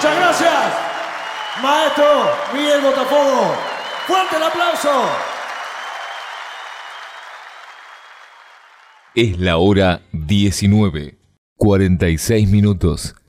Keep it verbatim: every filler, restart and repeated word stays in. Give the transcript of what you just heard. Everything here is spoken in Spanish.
Muchas gracias, maestro Miguel Botafogo. Fuerte el aplauso. Es la hora diecinueve, cuarenta y seis minutos.